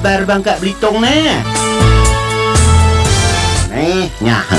kabar Bangka Belitung nih? Nyah.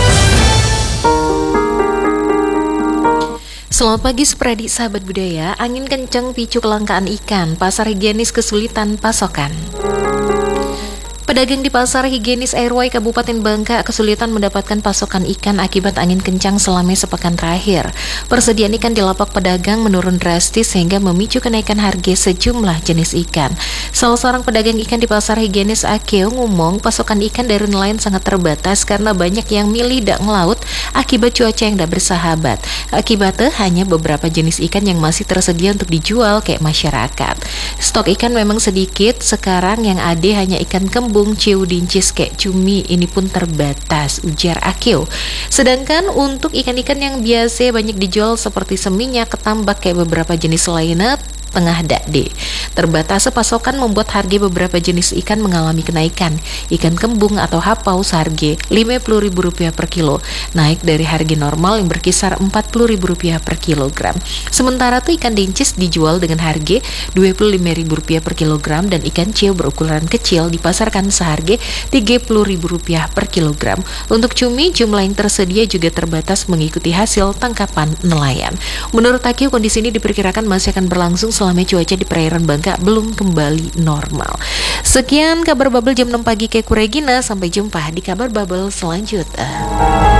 Selamat pagi Supradi, sahabat budaya. Angin kencang picu kelangkaan ikan, pasar higienis kesulitan pasokan. Pedagang di Pasar Higienis Airway Kabupaten Bangka kesulitan mendapatkan pasokan ikan akibat angin kencang selama sepekan terakhir. Persediaan ikan di lapak pedagang menurun drastis sehingga memicu kenaikan harga sejumlah jenis ikan. Salah seorang pedagang ikan di Pasar Higienis Akeo ngomong pasokan ikan dari nelayan sangat terbatas karena banyak yang milih dak ngelaut akibat cuaca yang tidak bersahabat. Akibatnya hanya beberapa jenis ikan yang masih tersedia untuk dijual kayak masyarakat. Stok ikan memang sedikit, sekarang yang ada hanya ikan kembung, ciu, dincis, kayak cumi, ini pun terbatas, ujar Akeo. Sedangkan untuk ikan-ikan yang biasa banyak dijual seperti seminyak, ketambak, kayak beberapa jenis lainnya, tengah dakde. Terbatas pasokan membuat harga beberapa jenis ikan mengalami kenaikan. Ikan kembung atau hapau seharga Rp50.000 per kilo, naik dari harga normal yang berkisar Rp40.000 per kilogram. Sementara tuh ikan dincis dijual dengan harga Rp25.000 per kilogram dan ikan ciu berukuran kecil dipasarkan seharga Rp30.000 per kilogram. Untuk cumi, jumlah yang tersedia juga terbatas mengikuti hasil tangkapan nelayan. Menurut Akio, kondisi ini diperkirakan masih akan berlangsung selama cuaca di perairan Bangka belum kembali normal. Sekian kabar Bubble jam 6 pagi, Keku Regina. Sampai jumpa di kabar Bubble selanjutnya.